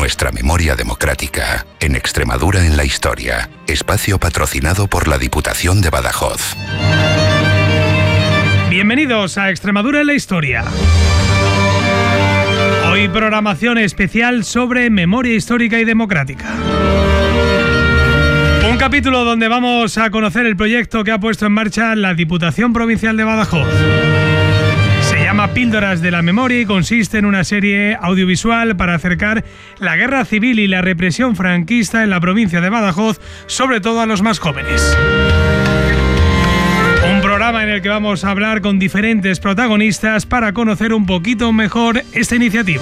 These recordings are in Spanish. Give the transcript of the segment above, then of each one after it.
nuestra memoria democrática en Extremadura en la historia, espacio patrocinado por la Diputación de Badajoz. Bienvenidos a Extremadura en la historia. Hoy programación especial sobre memoria histórica y democrática. Un capítulo donde vamos a conocer el proyecto que ha puesto en marcha la Diputación Provincial de Badajoz. Se llama Píldoras de la Memoria y consiste en una serie audiovisual para acercar la guerra civil y la represión franquista en la provincia de Badajoz, sobre todo a los más jóvenes. Un programa en el que vamos a hablar con diferentes protagonistas para conocer un poquito mejor esta iniciativa.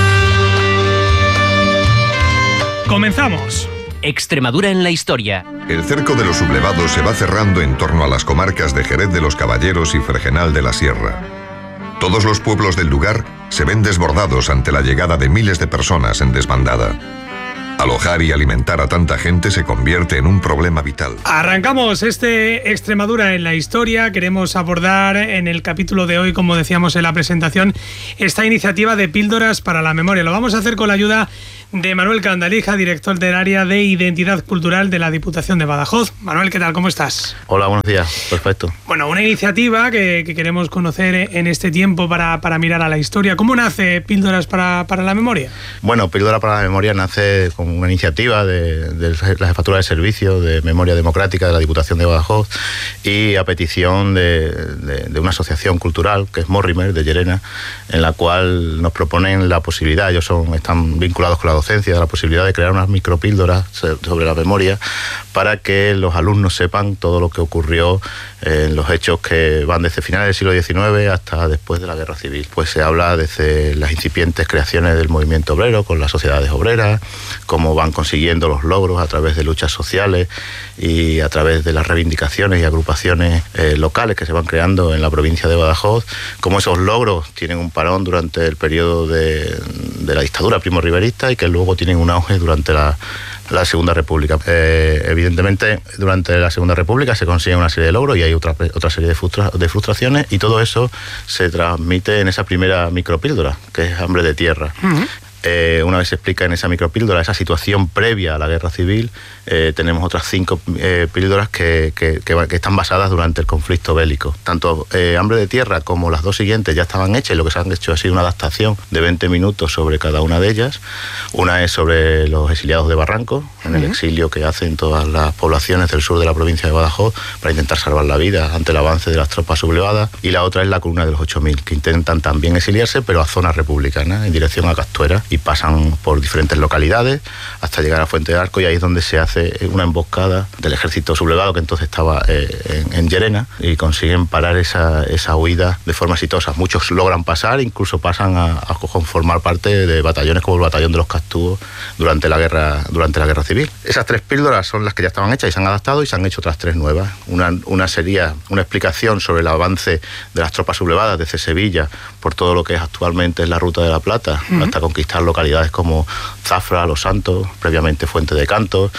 Comenzamos. Extremadura en la historia. El cerco de los sublevados se va cerrando en torno a las comarcas de Jerez de los Caballeros y Fregenal de la Sierra. Todos los pueblos del lugar se ven desbordados ante la llegada de miles de personas en desbandada. Alojar y alimentar a tanta gente se convierte en un problema vital. Arrancamos Extremadura en la historia. Queremos abordar en el capítulo de hoy, como decíamos en la presentación, esta iniciativa de Píldoras para la Memoria. Lo vamos a hacer con la ayuda de Manuel Candalija, director del área de Identidad Cultural de la Diputación de Badajoz. Manuel, ¿qué tal? ¿Cómo estás? Hola, buenos días. Perfecto. Bueno, una iniciativa que queremos conocer en este tiempo para mirar a la historia. ¿Cómo nace Píldoras para la Memoria? Bueno, Píldoras para la Memoria nace como una iniciativa de la Jefatura de Servicio de Memoria Democrática de la Diputación de Badajoz y a petición de una asociación cultural que es Morrimer de Llerena, en la cual nos proponen la posibilidad, están vinculados con la docencia, de la posibilidad de crear unas micropíldoras sobre la memoria para que los alumnos sepan todo lo que ocurrió en los hechos que van desde finales del siglo XIX hasta después de la Guerra Civil. Pues se habla desde las incipientes creaciones del movimiento obrero con las sociedades obreras, cómo van consiguiendo los logros a través de luchas sociales y a través de las reivindicaciones y agrupaciones locales que se van creando en la provincia de Badajoz, cómo esos logros tienen un parón durante el periodo de la dictadura primo-riverista y que luego tienen un auge durante la Segunda República. Evidentemente, durante la Segunda República se consigue una serie de logros y hay otra serie de frustraciones, y todo eso se transmite en esa primera micropíldora, que es Hambre de Tierra. Uh-huh. Una vez se explica en esa micropíldora esa situación previa a la Guerra Civil, tenemos otras 5 píldoras que están basadas durante el conflicto bélico. Tanto Hambre de Tierra como las 2 siguientes ya estaban hechas, y lo que se han hecho ha sido una adaptación de 20 minutos sobre cada una de ellas. Una es sobre los exiliados de Barranco, en el exilio que hacen todas las poblaciones del sur de la provincia de Badajoz para intentar salvar la vida ante el avance de las tropas sublevadas, y la otra es la columna de los 8.000, que intentan también exiliarse, pero a zonas republicanas, en dirección a Castuera, y pasan por diferentes localidades hasta llegar a Fuente de Arco, y ahí es donde se hace una emboscada del ejército sublevado que entonces estaba en Llerena, y consiguen parar esa huida de forma exitosa. Muchos logran pasar, incluso pasan a formar parte de batallones como el batallón de los Castúos durante la guerra civil. Esas 3 píldoras son las que ya estaban hechas y se han adaptado, y se han hecho otras 3 nuevas. Una sería una explicación sobre el avance de las tropas sublevadas desde Sevilla por todo lo que es actualmente la Ruta de la Plata, hasta conquistar localidades como Zafra, Los Santos, previamente Fuente de Cantos,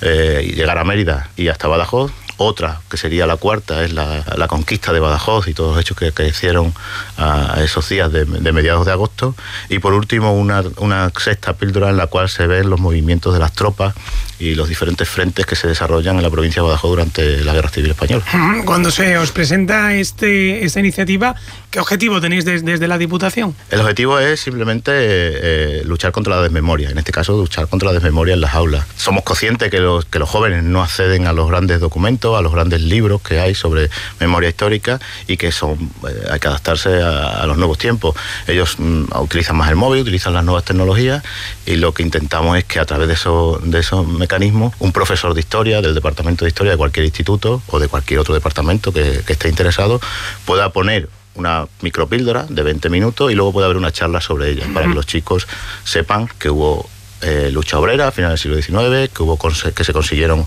y llegar a Mérida y hasta Badajoz. Otra, que sería la cuarta, es la conquista de Badajoz y todos los hechos que hicieron a esos días de mediados de agosto. Y por último, una 6ª píldora en la cual se ven los movimientos de las tropas y los diferentes frentes que se desarrollan en la provincia de Badajoz durante la Guerra Civil Española. Cuando se os presenta esta iniciativa, ¿qué objetivo tenéis desde la Diputación? El objetivo es simplemente luchar contra la desmemoria, en este caso luchar contra la desmemoria en las aulas. Somos conscientes que los jóvenes no acceden a los grandes documentos, a los grandes libros que hay sobre memoria histórica, y que hay que adaptarse a los nuevos tiempos. Ellos utilizan más el móvil, utilizan las nuevas tecnologías, y lo que intentamos es que a través de esos mecanismos, un profesor de historia del departamento de historia de cualquier instituto o de cualquier otro departamento que esté interesado pueda poner una micropíldora de 20 minutos y luego puede haber una charla sobre ella, para que los chicos sepan que hubo lucha obrera a finales del siglo XIX, que se consiguieron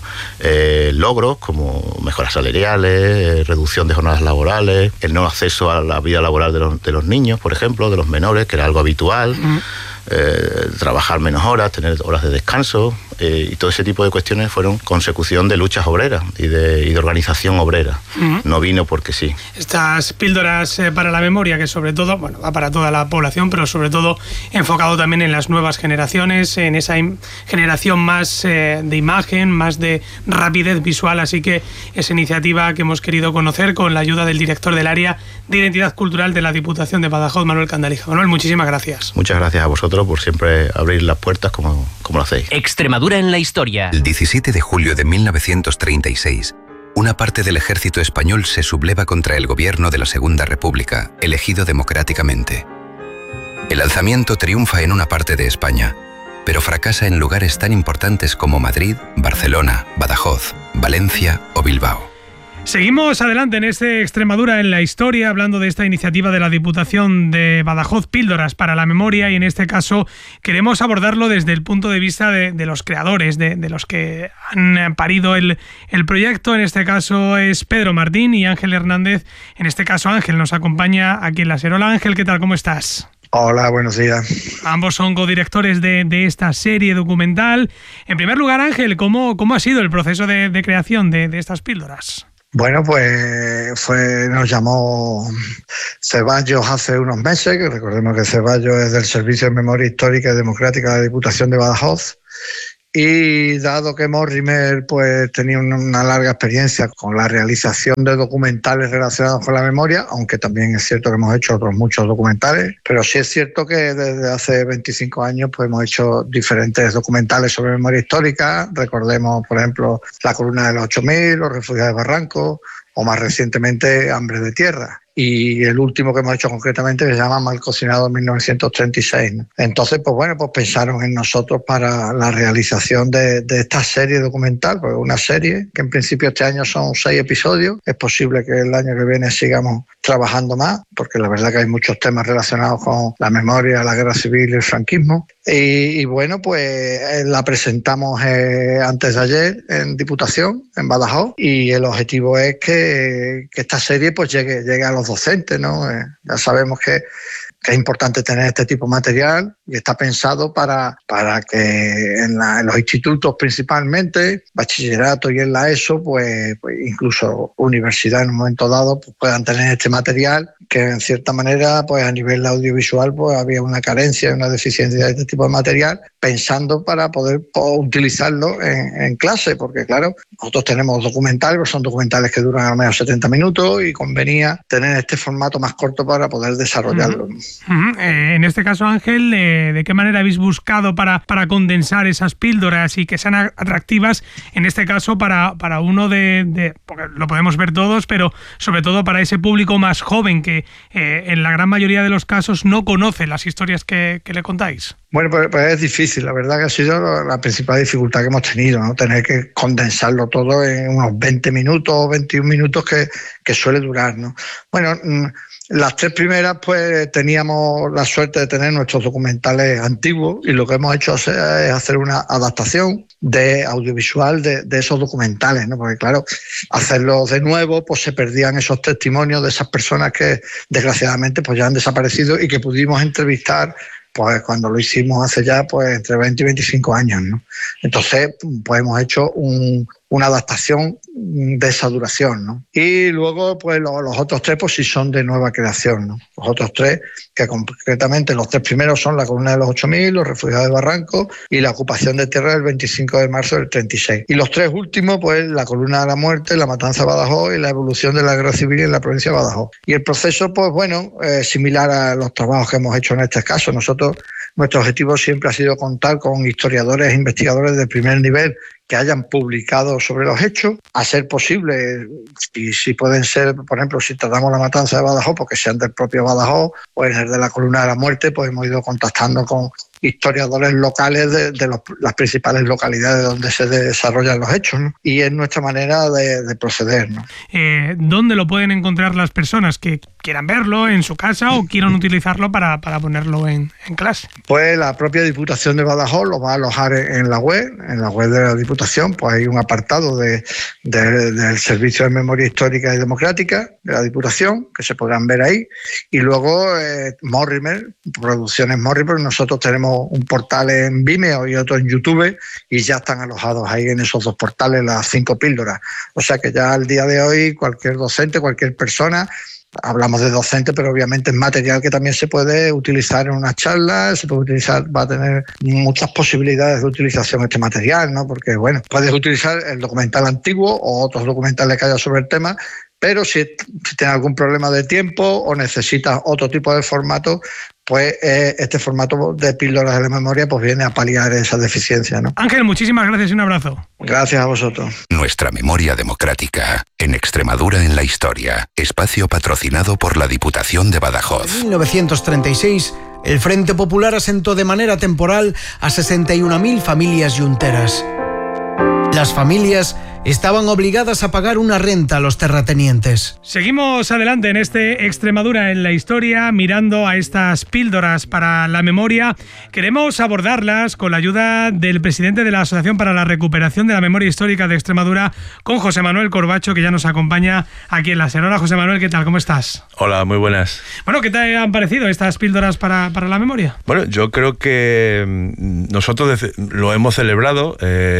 logros como mejoras salariales, reducción de jornadas laborales, el no acceso a la vida laboral de los niños, por ejemplo, de los menores, que era algo habitual. trabajar menos horas, tener horas de descanso, y todo ese tipo de cuestiones fueron consecución de luchas obreras y de organización obrera. No vino porque sí. Estas píldoras para la memoria, que sobre todo, bueno, va para toda la población, pero sobre todo enfocado también en las nuevas generaciones, en esa generación más de imagen, más de rapidez visual, así que esa iniciativa que hemos querido conocer con la ayuda del director del área de Identidad Cultural de la Diputación de Badajoz, Manuel Candalija. Manuel, muchísimas gracias. Muchas gracias a vosotros por siempre abrir las puertas como lo hacéis. Extremadura en la historia. El 17 de julio de 1936, una parte del ejército español se subleva contra el gobierno de la Segunda República, elegido democráticamente. El alzamiento triunfa en una parte de España, pero fracasa en lugares tan importantes como Madrid, Barcelona, Badajoz, Valencia o Bilbao. Seguimos adelante en este Extremadura en la historia, hablando de esta iniciativa de la Diputación de Badajoz, Píldoras para la Memoria, y en este caso queremos abordarlo desde el punto de vista de los creadores, de los que han parido el proyecto. En este caso es Pedro Martín y Ángel Hernández. En este caso Ángel nos acompaña aquí en la SER. Hola Ángel, ¿qué tal? ¿Cómo estás? Hola, buenos días. Ambos son codirectores de esta serie documental. En primer lugar, Ángel, ¿cómo ha sido el proceso de creación de estas píldoras? Bueno, pues nos llamó Ceballos hace unos meses, que recordemos que Ceballos es del Servicio de Memoria Histórica y Democrática de la Diputación de Badajoz, y dado que Morrimer pues tenía una larga experiencia con la realización de documentales relacionados con la memoria, aunque también es cierto que hemos hecho otros muchos documentales, pero sí es cierto que desde hace 25 años pues hemos hecho diferentes documentales sobre memoria histórica. Recordemos, por ejemplo, La columna de los 8000, Los refugiados de Barranco, o más recientemente Hambre de tierra. Y el último que hemos hecho concretamente se llama Mal cocinado en 1936. ¿no? Entonces, pues bueno, pues pensaron en nosotros para la realización de esta serie documental, pues una serie que en principio este año son 6 episodios. Es posible que el año que viene sigamos trabajando más, porque la verdad que hay muchos temas relacionados con la memoria, la guerra civil y el franquismo. Y bueno, pues la presentamos antes de ayer en Diputación, en Badajoz, y el objetivo es que esta serie pues llegue a los docentes, ¿no? Ya sabemos que es importante tener este tipo de material y está pensado para que en los institutos principalmente, bachillerato y en la ESO, pues incluso universidad en un momento dado, pues puedan tener este material, que en cierta manera pues a nivel audiovisual pues había una carencia y una deficiencia de este tipo de material, pensando para poder utilizarlo en clase, porque claro, nosotros tenemos documentales, pero son documentales que duran al menos 70 minutos y convenía tener este formato más corto para poder desarrollarlo. En este caso, Ángel, ¿de qué manera habéis buscado para condensar esas píldoras y que sean atractivas, en este caso para uno porque lo podemos ver todos, pero sobre todo para ese público más joven que en la gran mayoría de los casos no conoce las historias que le contáis? Bueno, pues es difícil, la verdad que ha sido la principal dificultad que hemos tenido, ¿no? Tener que condensarlo todo en unos 20 minutos o 21 minutos que suele durar, ¿no? Bueno, las 3 primeras pues teníamos la suerte de tener nuestros documentales antiguos, y lo que hemos hecho es hacer una adaptación de audiovisual de esos documentales, ¿no? Porque claro, hacerlo de nuevo pues se perdían esos testimonios de esas personas que desgraciadamente pues ya han desaparecido y que pudimos entrevistar pues cuando lo hicimos hace ya pues entre 20 y 25 años, ¿no? Entonces pues hemos hecho una adaptación de esa duración, ¿no? Y luego pues los otros 3 pues sí son de nueva creación, ¿no? Los otros 3, que concretamente los 3 primeros son La columna de los 8000, Los refugiados de Barranco y La ocupación de tierra del 25 de marzo del 36. Y los 3 últimos pues La columna de la muerte, La matanza de Badajoz y La evolución de la guerra civil en la provincia de Badajoz. Y el proceso pues bueno, similar a los trabajos que hemos hecho en este caso. Nuestro objetivo siempre ha sido contar con historiadores e investigadores de primer nivel que hayan publicado sobre los hechos, a ser posible, y si pueden ser, por ejemplo, si tratamos la matanza de Badajoz, porque sean del propio Badajoz, o en el de la columna de la muerte, pues hemos ido contactando con historiadores locales de las principales localidades donde se desarrollan los hechos, ¿no? Y es nuestra manera de proceder, ¿no? ¿Dónde lo pueden encontrar las personas que quieran verlo en su casa o quieran utilizarlo para ponerlo en clase. Pues la propia Diputación de Badajoz lo va a alojar en la web de la Diputación. Pues hay un apartado del Servicio de Memoria Histórica y Democrática de la Diputación que se podrán ver ahí, y luego Morrimer, Producciones Morrimer. Nosotros tenemos un portal en Vimeo y otro en YouTube, y ya están alojados ahí en esos dos portales las 5 píldoras. O sea que ya al día de hoy cualquier docente, cualquier persona, hablamos de docente, pero obviamente es material que también se puede utilizar en una charla, se puede utilizar, va a tener muchas posibilidades de utilización este material, ¿no? Porque, bueno, puedes utilizar el documental antiguo o otros documentales que haya sobre el tema, pero si tienes algún problema de tiempo o necesitas otro tipo de formato, pues este formato de píldoras de la memoria pues viene a paliar esa deficiencia, ¿no? Ángel, muchísimas gracias y un abrazo. Gracias a vosotros. Nuestra memoria democrática, en Extremadura en la historia, espacio patrocinado por la Diputación de Badajoz. En 1936, el Frente Popular asentó de manera temporal a 61.000 familias yunteras. Las familias estaban obligadas a pagar una renta a los terratenientes. Seguimos adelante en este Extremadura en la historia, mirando a estas píldoras para la memoria. Queremos abordarlas con la ayuda del presidente de la Asociación para la Recuperación de la Memoria Histórica de Extremadura, con José Manuel Corbacho, que ya nos acompaña aquí en la SER. Hola, José Manuel, ¿qué tal? ¿Cómo estás? Hola, muy buenas. Bueno, ¿qué te han parecido estas píldoras para la memoria? Bueno, yo creo que nosotros lo hemos celebrado.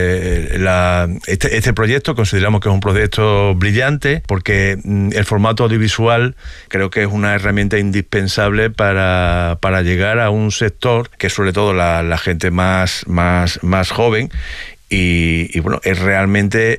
Este proyecto consideramos que es un proyecto brillante, porque el formato audiovisual creo que es una herramienta indispensable para llegar a un sector que, sobre todo la gente más joven, y bueno, es realmente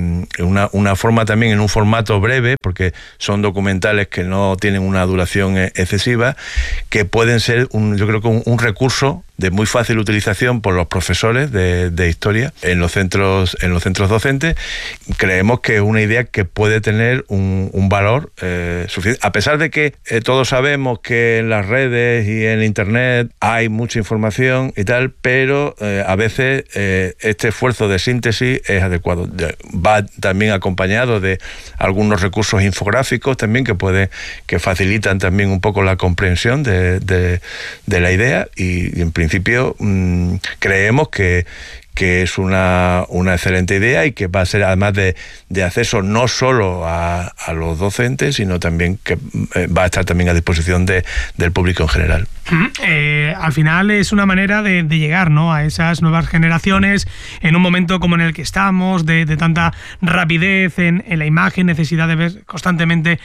una forma también, en un formato breve, porque son documentales que no tienen una duración excesiva, que pueden ser yo creo que un recurso de muy fácil utilización por los profesores de historia en los centros docentes. Creemos que es una idea que puede tener un valor suficiente, a pesar de que todos sabemos que en las redes y en internet hay mucha información y tal, pero a veces este esfuerzo de síntesis es adecuado. Va también acompañado de algunos recursos infográficos también que facilitan también un poco la comprensión de la idea, y en principio creemos que es una excelente idea, y que va a ser, además de acceso no solo a los docentes, sino también que va a estar también a disposición del público en general. Al final es una manera de llegar, ¿no?, a esas nuevas generaciones en un momento como en el que estamos, de tanta rapidez en la imagen, necesidad de ver constantemente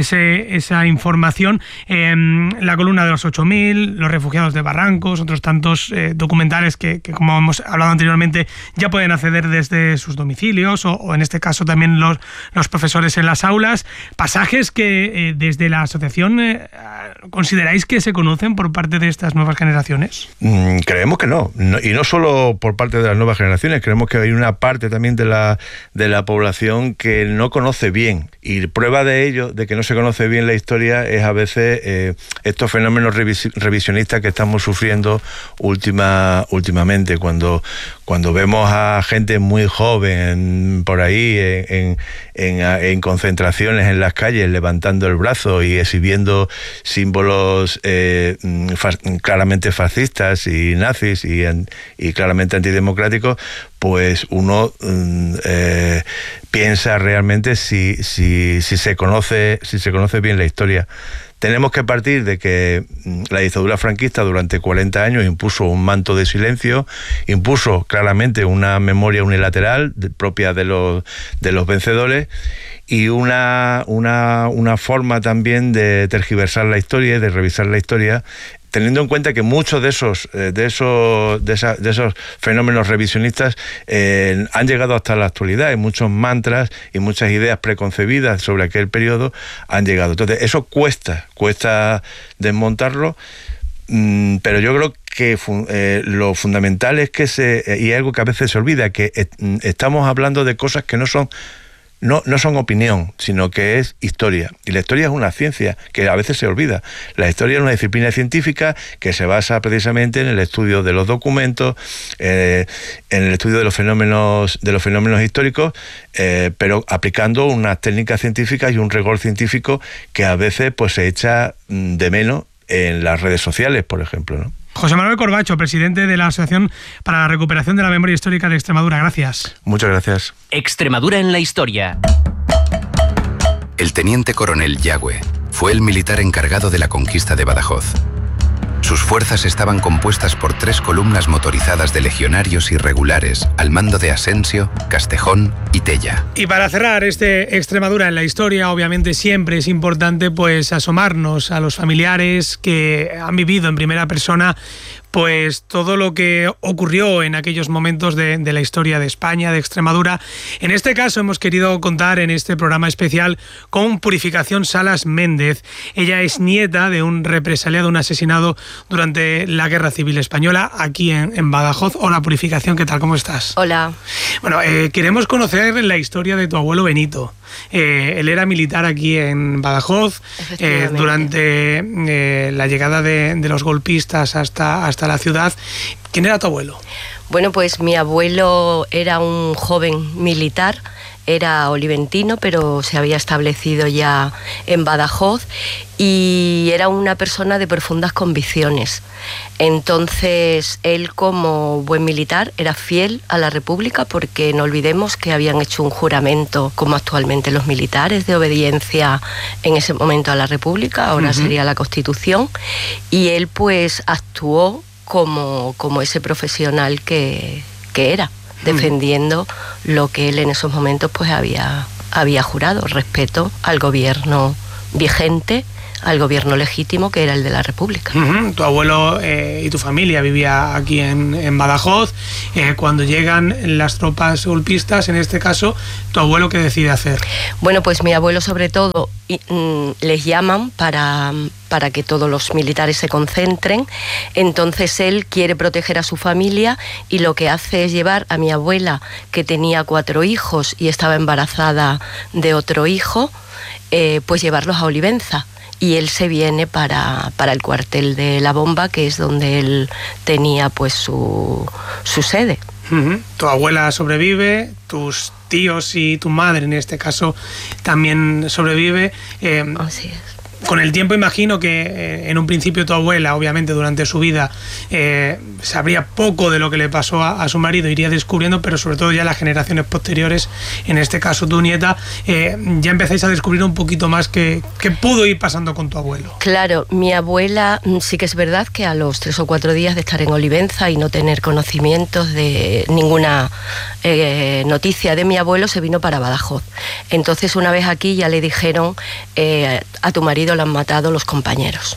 esa información. La columna de los 8.000, los refugiados de Barrancos, otros tantos documentales que, como hemos hablado anteriormente, ya pueden acceder desde sus domicilios, o en este caso también los profesores en las aulas. Pasajes que desde la asociación ¿consideráis que se conocen por parte de estas nuevas generaciones? Creemos que no, y no solo por parte de las nuevas generaciones. Creemos que hay una parte también de la población que no conoce bien, y prueba de ello, de que no se conoce bien la historia, es a veces estos fenómenos revisionistas que estamos sufriendo últimamente, cuando vemos a gente muy joven por ahí en concentraciones en las calles, levantando el brazo y exhibiendo símbolos claramente fascistas y nazis y claramente antidemocráticos, pues uno piensa realmente si se conoce bien la historia. Tenemos que partir de que la dictadura franquista durante 40 años impuso un manto de silencio, impuso claramente una memoria unilateral propia de los vencedores, y una forma también de tergiversar la historia y de revisar la historia, teniendo en cuenta que muchos de esos fenómenos revisionistas han llegado hasta la actualidad, y muchos mantras y muchas ideas preconcebidas sobre aquel periodo han llegado. Entonces, eso cuesta desmontarlo, pero yo creo que lo fundamental es que y algo que a veces se olvida, que estamos hablando de cosas que no son no son opinión, sino que es historia. Y la historia es una ciencia que a veces se olvida. La historia es una disciplina científica que se basa precisamente en el estudio de los documentos, en el estudio de los fenómenos históricos, pero aplicando unas técnicas científicas y un rigor científico que a veces pues se echa de menos en las redes sociales, por ejemplo, ¿no? José Manuel Corbacho, presidente de la Asociación para la Recuperación de la Memoria Histórica de Extremadura. Gracias. Muchas gracias. Extremadura en la historia. El teniente coronel Yagüe fue el militar encargado de la conquista de Badajoz. Sus fuerzas estaban compuestas por 3 columnas motorizadas de legionarios irregulares al mando de Asensio, Castejón y Tella. Y para cerrar este Extremadura en la historia, obviamente siempre es importante pues asomarnos a los familiares que han vivido en primera persona pues todo lo que ocurrió en aquellos momentos de la historia de España, de Extremadura. En este caso hemos querido contar en este programa especial con Purificación Salas Méndez. Ella es nieta de un represaliado, un asesinado durante la Guerra Civil Española aquí en Badajoz. Hola Purificación, ¿qué tal? ¿Cómo estás? Hola. Bueno, queremos conocer la historia de tu abuelo Benito. Él era militar aquí en Badajoz durante la llegada de los golpistas hasta la ciudad. ¿Quién era tu abuelo? Bueno, pues mi abuelo era un joven militar, era oliventino, pero se había establecido ya en Badajoz y era una persona de profundas convicciones. Entonces, él como buen militar era fiel a la República porque no olvidemos que habían hecho un juramento, como actualmente los militares, de obediencia en ese momento a la República, ahora sería la Constitución, y él pues actuó como ese profesional que era, defendiendo lo que él en esos momentos pues había jurado, respeto al gobierno vigente, al gobierno legítimo que era el de la República. Tu abuelo y tu familia vivía aquí en Badajoz. Cuando llegan las tropas golpistas, en este caso, ¿tu abuelo qué decide hacer? Bueno, pues mi abuelo sobre todo les llaman para que todos los militares se concentren. Entonces él quiere proteger a su familia y lo que hace es llevar a mi abuela, que tenía 4 hijos y estaba embarazada de otro hijo, pues llevarlos a Olivenza. Y él se viene para el cuartel de La Bomba, que es donde él tenía pues su sede. Tu abuela sobrevive, tus tíos y tu madre en este caso también sobrevive. Así es. Con el tiempo imagino que en un principio tu abuela, obviamente durante su vida, sabría poco de lo que le pasó a su marido, iría descubriendo, pero sobre todo ya las generaciones posteriores, en este caso tu nieta, ya empezáis a descubrir un poquito más qué pudo ir pasando con tu abuelo. Claro, mi abuela sí que es verdad que a los 3 o 4 días de estar en Olivenza y no tener conocimientos de ninguna noticia de mi abuelo, se vino para Badajoz. Entonces una vez aquí ya le dijeron a tu marido lo han matado los compañeros.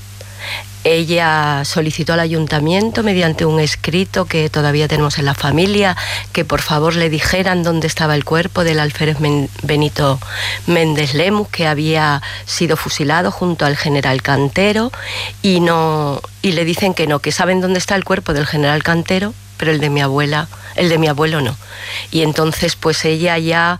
Ella solicitó al ayuntamiento mediante un escrito que todavía tenemos en la familia que por favor le dijeran dónde estaba el cuerpo del alférez Benito Méndez Lemus, que había sido fusilado junto al general Cantero, y le dicen que no, que saben dónde está el cuerpo del general Cantero, pero el de mi abuelo no. Y entonces pues ella ya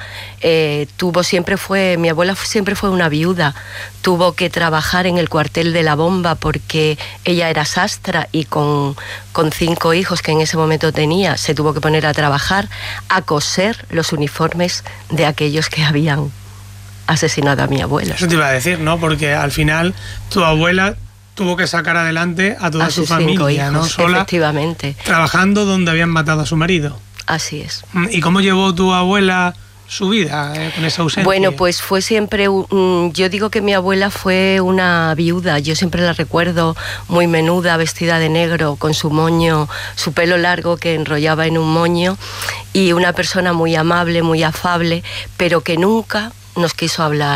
mi abuela siempre fue una viuda, tuvo que trabajar en el cuartel de La Bomba porque ella era sastra y con 5 hijos que en ese momento tenía, se tuvo que poner a trabajar, a coser los uniformes de aquellos que habían asesinado a mi abuela. Eso te iba a decir, ¿no? Porque al final tu abuela tuvo que sacar adelante a toda su familia, hijos, ¿no? Sola, efectivamente, trabajando donde habían matado a su marido. Así es. ¿Y cómo llevó tu abuela su vida con esa ausencia? Bueno, pues fue siempre, yo digo que mi abuela fue una viuda, yo siempre la recuerdo muy menuda, vestida de negro, con su moño, su pelo largo que enrollaba en un moño, y una persona muy amable, muy afable, pero que nunca nos quiso hablar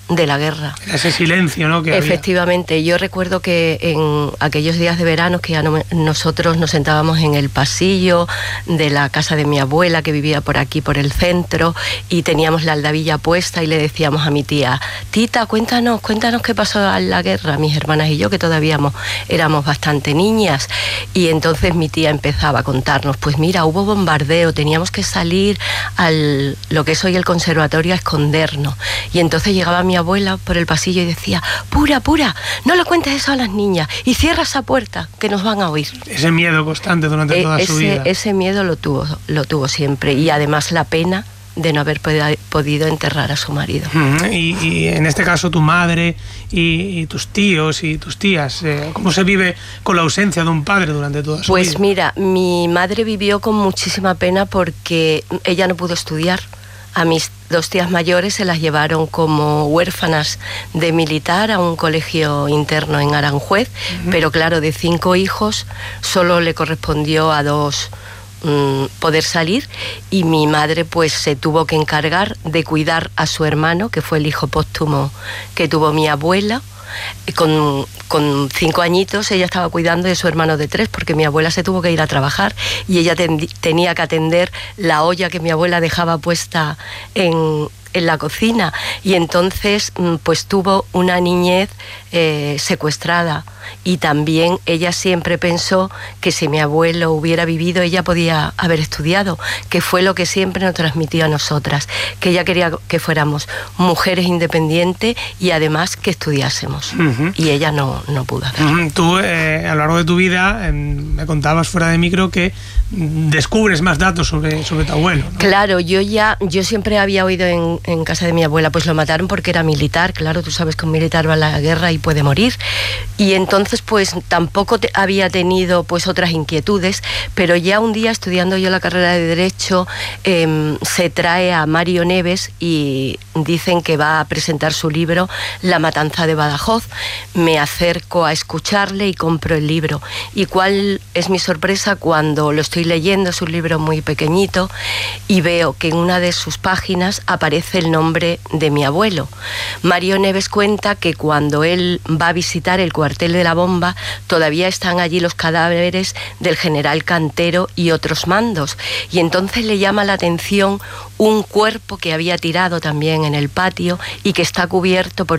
de la guerra. Ese silencio, ¿no? Que efectivamente, había. Yo recuerdo que en aquellos días de verano que ya nosotros nos sentábamos en el pasillo de la casa de mi abuela, que vivía por aquí, por el centro, y teníamos la aldabilla puesta y le decíamos a mi tía: Tita, cuéntanos qué pasó en la guerra, mis hermanas y yo, que todavía éramos bastante niñas. Y entonces mi tía empezaba a contarnos: pues mira, hubo bombardeo, teníamos que salir al lo que es hoy el conservatorio a escondernos. Y entonces llegaba mi abuela por el pasillo y decía: Pura, no le cuentes eso a las niñas y cierra esa puerta, que nos van a oír. Ese miedo constante durante toda su vida. Ese miedo lo tuvo siempre, y además la pena de no haber podido enterrar a su marido. Y en este caso tu madre y tus tíos y tus tías, ¿cómo se vive con la ausencia de un padre durante toda su vida? Pues mira, mi madre vivió con muchísima pena porque ella no pudo estudiar. A mis 2 tías mayores se las llevaron como huérfanas de militar a un colegio interno en Aranjuez, pero claro, de 5 hijos solo le correspondió a 2 poder salir, y mi madre pues se tuvo que encargar de cuidar a su hermano, que fue el hijo póstumo que tuvo mi abuela. Con 5 añitos ella estaba cuidando de su hermano de 3, porque mi abuela se tuvo que ir a trabajar y ella tenía que atender la olla que mi abuela dejaba puesta en la cocina, y entonces pues tuvo una niñez secuestrada. Y también ella siempre pensó que si mi abuelo hubiera vivido, ella podía haber estudiado, que fue lo que siempre nos transmitió a nosotras, que ella quería que fuéramos mujeres independientes y además que estudiásemos. Y ella no pudo hacerlo. Tú, a lo largo de tu vida, me contabas fuera de micro que descubres más datos sobre tu abuelo, ¿no? Claro, yo siempre había oído en casa de mi abuela, pues lo mataron porque era militar. Claro, tú sabes que un militar va a la guerra y puede morir. Y entonces pues tampoco había tenido pues otras inquietudes, pero ya un día, estudiando yo la carrera de Derecho, se trae a Mario Neves y dicen que va a presentar su libro La matanza de Badajoz. Me acerco a escucharle y compro el libro. ¿Y cuál es mi sorpresa cuando lo estoy leyendo? Es un libro muy pequeñito y veo que en una de sus páginas aparece el nombre de mi abuelo. Mario Neves cuenta que cuando él va a visitar el cuartel de la bomba, todavía están allí los cadáveres del general Cantero y otros mandos, y entonces le llama la atención un cuerpo que había tirado también en el patio y que está cubierto por